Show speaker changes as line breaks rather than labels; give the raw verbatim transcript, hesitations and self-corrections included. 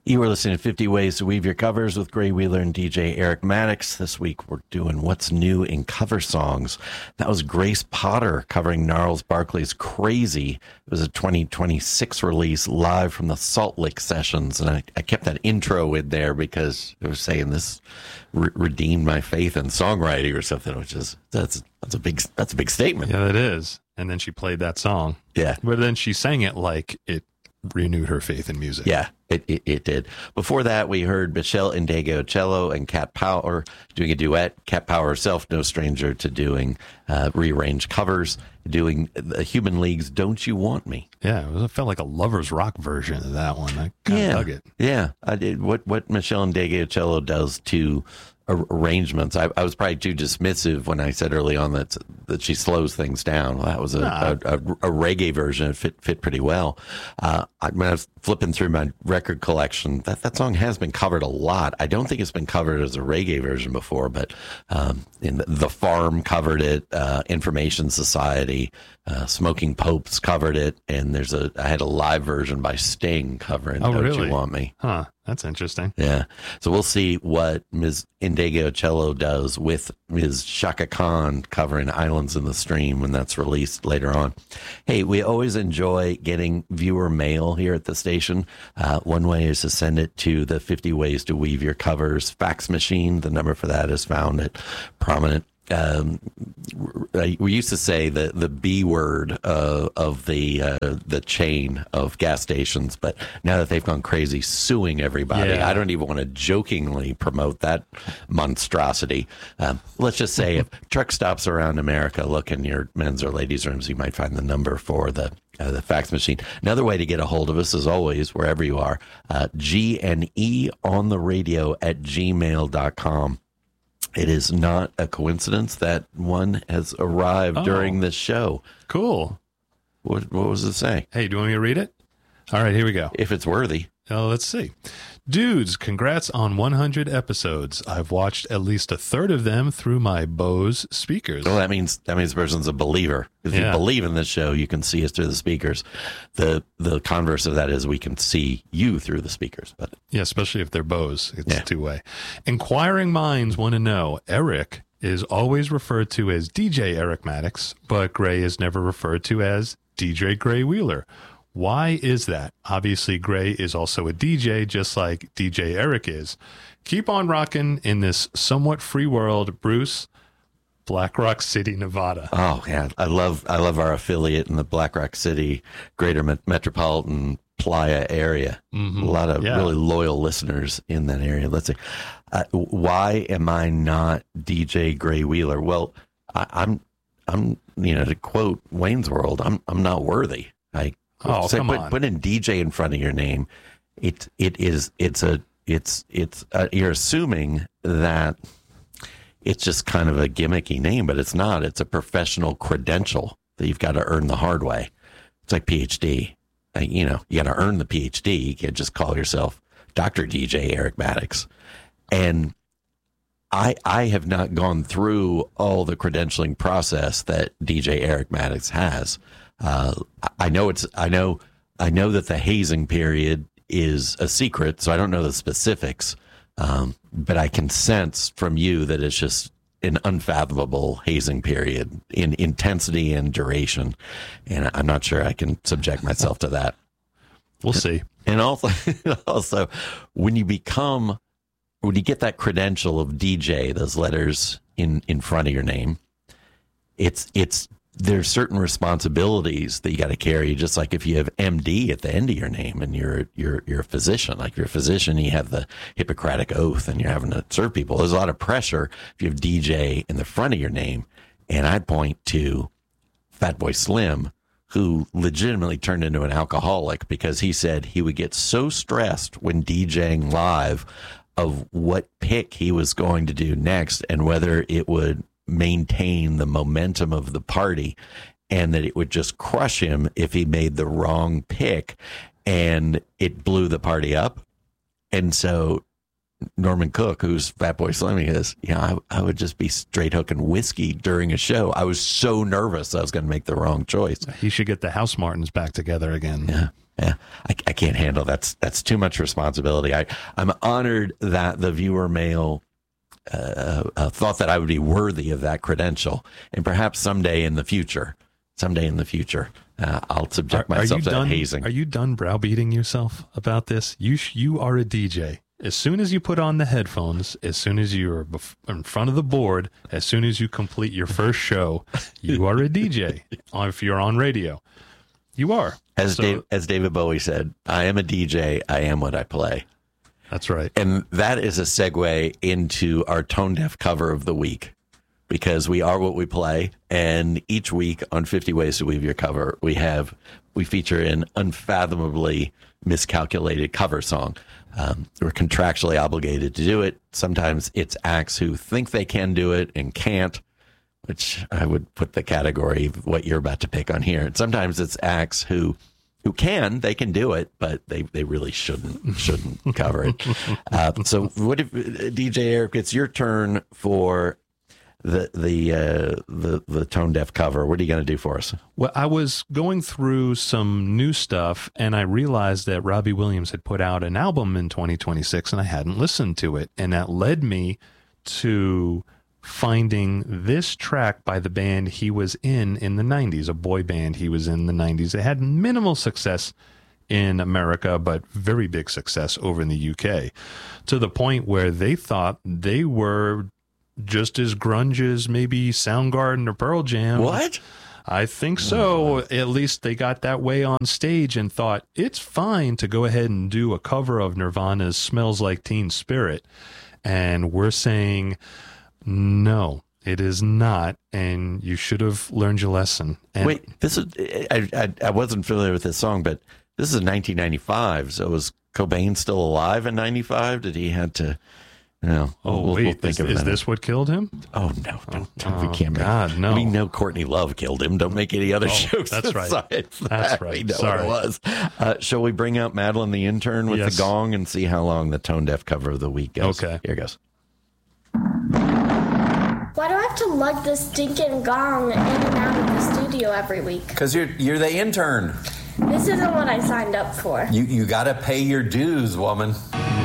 You were listening to fifty Ways to Weave Your Covers with Gray Wheeler and D J Eric Maddox. This week we're doing What's New in Cover Songs. That was Grace Potter covering Gnarls Barkley's Crazy. It was a twenty twenty-six release live from the Salt Lick Sessions. And I, I kept that intro in there because it was saying this re- redeemed my faith in songwriting or something, which is, that's, that's a big, that's a big statement.
Yeah, it is. And then she played that song.
Yeah.
But then she sang it like it renewed her faith in music.
Yeah, it, it, it did. Before that, we heard Michelle Ndegeocello and Cat Power doing a duet. Cat Power herself, no stranger to doing uh, rearranged covers, doing the Human League's Don't You Want Me.
Yeah, it, was, it felt like a lovers rock version of that one. I kind of
yeah,
dug it.
Yeah, I did. What, what Michelle Ndegeocello does to arrangements. I, I was probably too dismissive when I said early on that that she slows things down. Well, that was a, nah. a, a, a reggae version. It fit fit pretty well. Uh, I, when I was flipping through my record collection, that, that song has been covered a lot. I don't think it's been covered as a reggae version before, but um, in the, the Farm covered it, uh, Information Society, uh, Smoking Popes covered it, and there's a I had a live version by Sting covering
oh,
Don't
really?
You Want Me.
Huh. That's interesting.
Yeah. So we'll see what Miz Ndegeocello does with Miz Chaka Khan covering Islands in the Stream when that's released later on. Hey, we always enjoy getting viewer mail here at the station. Uh, one way is to send it to the fifty Ways to Weave Your Covers fax machine. The number for that is found at Prominent. Um, we used to say the the B word uh, of the uh, the chain of gas stations, but now that they've gone crazy suing everybody,
yeah.
I don't even want to jokingly promote that monstrosity. Um, let's just say if truck stops around America, look in your men's or ladies' rooms, you might find the number for the uh, the fax machine. Another way to get a hold of us, as always, wherever you are, uh, G N E on the radio at gmail dot com. It is not a coincidence that one has arrived
oh,
during this show.
Cool.
What, what was it saying?
Hey, do you want me to read it? All right, here we go.
If it's worthy.
Uh, let's see. Dudes, congrats on one hundred episodes. I've watched at least a third of them through my Bose speakers.
Well, that means that means the person's a believer. If
yeah.
you believe in this show, you can see us through the speakers. The the converse of that is we can see you through the speakers. But
yeah, especially if they're Bose. It's
yeah.
two-way. Inquiring minds want to know, Eric is always referred to as D J Eric Maddox, but Gray is never referred to as D J Gray Wheeler. Why is that? Obviously, Gray is also a D J, just like D J Eric is. Keep on rocking in this somewhat free world, Bruce, Black Rock City, Nevada.
Oh yeah, I love I love our affiliate in the Black Rock City, Greater Met- Metropolitan Playa area.
Mm-hmm.
A lot of
yeah.
really loyal listeners in that area. Let's see, uh, why am I not D J Gray Wheeler? Well, I, I'm I'm you know to quote Wayne's World, I'm I'm not worthy. I
Oh,
Say,
come
put,
on.
put in D J in front of your name. It it is it's a it's it's uh, you're assuming that it's just kind of a gimmicky name, but it's not. It's a professional credential that you've got to earn the hard way. It's like P H D. Uh, you know, you got to earn the P H D. You can't just call yourself Doctor D J Eric Maddox. And I I have not gone through all the credentialing process that D J Eric Maddox has. Uh, I know it's, I know, I know that the hazing period is a secret, so I don't know the specifics. Um, but I can sense from you that it's just an unfathomable hazing period in intensity and duration. And I'm not sure I can subject myself to that.
We'll see.
And also, also when you become, when you get that credential of D J, those letters in, in front of your name, it's, it's, there's certain responsibilities that you got to carry, just like if you have M D at the end of your name and you're you're you're a physician. Like you're a physician, you have the Hippocratic Oath and you're having to serve people. There's a lot of pressure if you have D J in the front of your name. And I'd point to Fatboy Slim, who legitimately turned into an alcoholic because he said he would get so stressed when DJing live of what pick he was going to do next and whether it would maintain the momentum of the party, and that it would just crush him if he made the wrong pick and it blew the party up. And so Norman Cook, who's Fatboy Slim, is, you know, I, I would just be straight hooking whiskey during a show. I was so nervous I was going to make the wrong choice.
He should get the House Martins back together again.
Yeah. Yeah, I, I can't handle that's that's too much responsibility. I I'm honored that the viewer mail uh, uh, thought that I would be worthy of that credential, and perhaps someday in the future, someday in the future, uh, I'll subject
are,
myself
are
to
done,
that hazing.
Are you done browbeating yourself about this? You sh- you are a D J. As soon as you put on the headphones, as soon as you're bef- in front of the board, as soon as you complete your first show, you are a D J. If you're on radio, you are.
As
So-
Dave, as David Bowie said, I am a D J. I am what I play.
That's right.
And that is a segue into our tone deaf cover of the week, because we are what we play. And each week on fifty Ways to Weave Your Cover, we have we feature an unfathomably miscalculated cover song. Um, we're contractually obligated to do it. Sometimes it's acts who think they can do it and can't, which I would put the category of what you're about to pick on here. And sometimes it's acts who who can, they can do it, but they, they really shouldn't shouldn't cover it. Uh, so what if, D J Eric, it's your turn for the the uh, the the tone deaf cover. What are you going to do for us?
Well, I was going through some new stuff, and I realized that Robbie Williams had put out an album in twenty twenty-six, and I hadn't listened to it. And that led me to finding this track by the band he was in in the nineties, a boy band he was in the nineties. They had minimal success in America, but very big success over in the U K, to the point where they thought they were just as grunge as maybe Soundgarden or Pearl Jam.
What?
I think so. At least they got that way on stage and thought it's fine to go ahead and do a cover of Nirvana's Smells Like Teen Spirit. And we're saying, no, it is not. And you should have learned your lesson. And
Wait, this is I, I I wasn't familiar with this song, but this is nineteen ninety-five. So was Cobain still alive in ninety-five? Did he had to? No.
Oh,
we'll,
wait,
we'll think
is,
of
is
that.
this what killed him?
Oh, no. Don't,
Oh,
we can't
God,
make,
no.
We know Courtney Love killed him. Don't make any other
Oh,
jokes.
that's right.
besides
That's
that.
right.
We know
Sorry.
what it was. Uh, shall we bring out Madeline the intern with
Yes.
the gong and see how long the tone deaf cover of the week goes?
Okay.
Here goes.
Why do I have to lug this stinking gong in and out of the studio every week?
Because you're you're the intern.
This isn't what I signed up for.
You you got to pay your dues, woman.